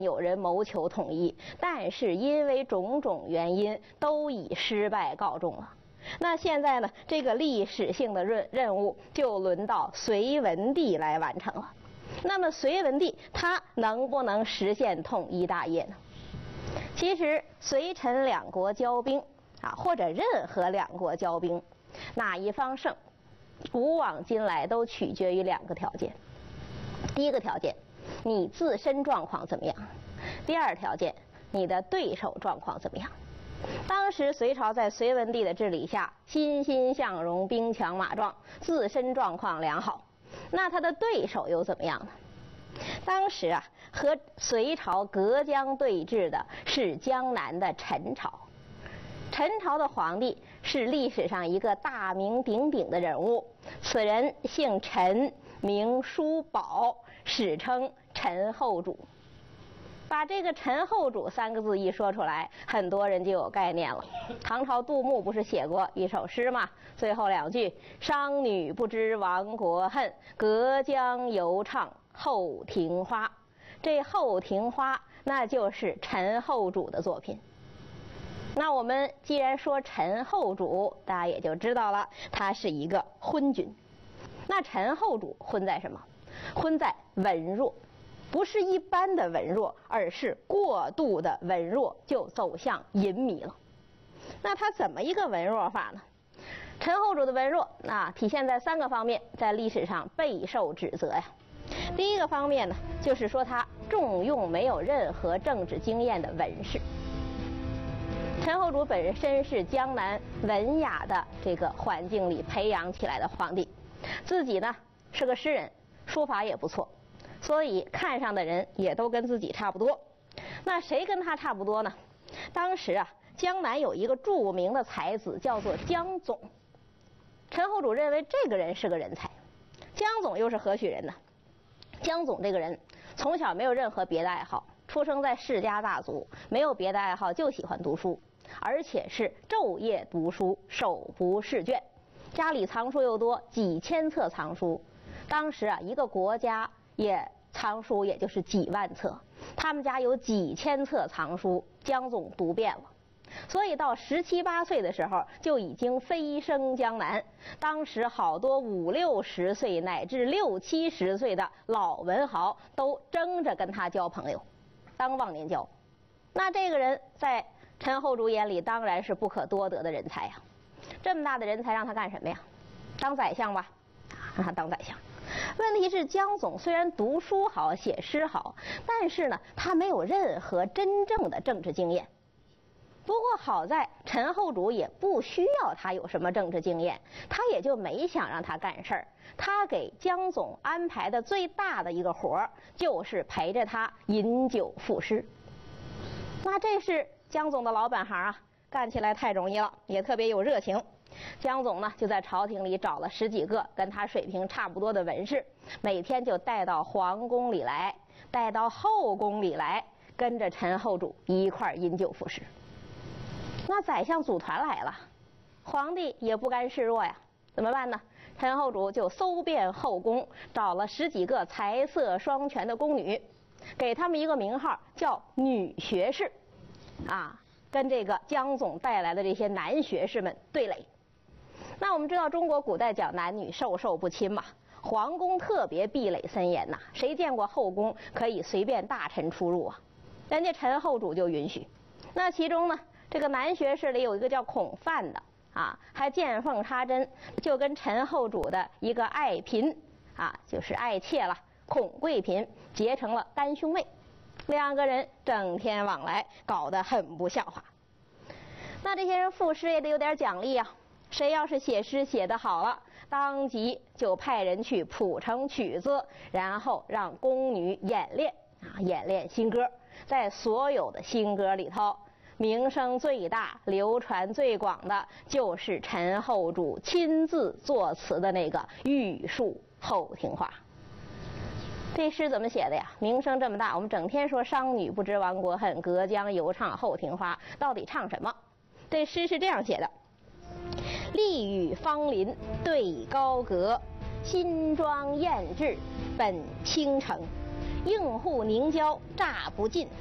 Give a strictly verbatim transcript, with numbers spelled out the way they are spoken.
有人谋求统一，但是因为种种原因都以失败告终了。那现在呢，这个历史性的任任务就轮到隋文帝来完成了。那么隋文帝他能不能实现统一大业呢？其实隋陈两国交兵啊，或者任何两国交兵，哪一方胜，古往今来都取决于两个条件。第一个条件，你自身状况怎么样？第二条件，你的对手状况怎么样？当时隋朝在隋文帝的治理下，欣欣向荣，兵强马壮，自身状况良好。那他的对手又怎么样呢？当时啊，和隋朝隔江对峙的是江南的陈朝。陈朝的皇帝是历史上一个大名鼎鼎的人物，此人姓陈，名叔宝，史称陈后主。把这个陈后主三个字一说出来，很多人就有概念了。唐朝杜牧不是写过一首诗吗？最后两句：商女不知亡国恨，隔江犹唱后庭花。这后庭花那就是陈后主的作品。那我们既然说陈后主，大家也就知道了，他是一个昏君。那陈后主昏在什么？昏在文弱。不是一般的文弱，而是过度的文弱，就走向淫靡了。那他怎么一个文弱法呢？陈后主的文弱啊，体现在三个方面，在历史上备受指责呀。第一个方面呢，就是说他重用没有任何政治经验的文士。陈后主本身是江南文雅的这个环境里培养起来的皇帝，自己呢是个诗人，书法也不错。所以看上的人也都跟自己差不多。那谁跟他差不多呢？当时啊，江南有一个著名的才子叫做江总。陈后主认为这个人是个人才。江总又是何许人呢？江总这个人从小没有任何别的爱好，出生在世家大族，没有别的爱好，就喜欢读书，而且是昼夜读书，手不释卷。家里藏书又多，几千册藏书。当时啊，一个国家也藏书也就是几万册，他们家有几千册藏书，江总读遍了。所以到十七八岁的时候就已经飞升江南。当时好多五六十岁乃至六七十岁的老文豪都争着跟他交朋友，当忘年交。那这个人在陈后主眼里当然是不可多得的人才呀。这么大的人才让他干什么呀？当宰相吧，让他当宰相。问题是江总虽然读书好，写诗好，但是呢，他没有任何真正的政治经验。不过好在陈后主也不需要他有什么政治经验，他也就没想让他干事儿。他给江总安排的最大的一个活儿，就是陪着他饮酒赋诗。那这是江总的老本行啊，干起来太容易了，也特别有热情。江总呢就在朝廷里找了十几个跟他水平差不多的文士，每天就带到皇宫里来，带到后宫里来，跟着陈后主一块儿饮酒赋诗。那宰相组团来了，皇帝也不甘示弱呀，怎么办呢？陈后主就搜遍后宫，找了十几个才色双全的宫女，给他们一个名号叫女学士，啊，跟这个江总带来的这些男学士们对垒。那我们知道中国古代讲男女授受不亲嘛，皇宫特别壁垒森严呐，谁见过后宫可以随便大臣出入啊？人家陈后主就允许。那其中呢，这个男学士里有一个叫孔范的啊，还见缝插针，就跟陈后主的一个爱嫔啊，就是爱妾了，孔贵嫔结成了干兄妹，两个人整天往来，搞得很不像话。那这些人赋诗也得有点奖励啊，谁要是写诗写得好了，当即就派人去谱成曲子，然后让宫女演练啊，演练新歌。在所有的新歌里头，名声最大、流传最广的就是陈后主亲自作词的那个《玉树后庭花》。这诗怎么写的呀？名声这么大，我们整天说商女不知亡国恨，隔江犹唱后庭花，到底唱什么？这诗是这样写的：丽宇芳邻对高阁，新妆艳质本倾城。 应户凝胶，榨不尽。